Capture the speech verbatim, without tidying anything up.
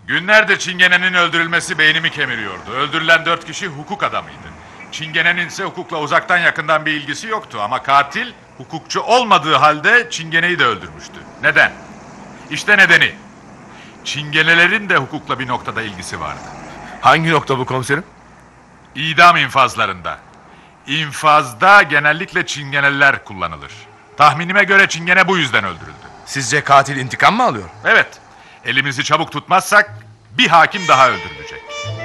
Günlerdir Çingene'nin öldürülmesi beynimi kemiriyordu. Öldürülen dört kişi hukuk adamıydı. Çingene'nin ise hukukla uzaktan yakından bir ilgisi yoktu. Ama katil hukukçu olmadığı halde Çingene'yi de öldürmüştü. Neden? İşte nedeni. Çingenelerin de hukukla bir noktada ilgisi vardı. Hangi nokta bu komiserim? İdam infazlarında. İnfazda genellikle Çingeneliler kullanılır. Tahminime göre Çingene bu yüzden öldürüldü. Sizce katil intikam mı alıyor? Evet. Elimizi çabuk tutmazsak bir hakim daha öldürülecek.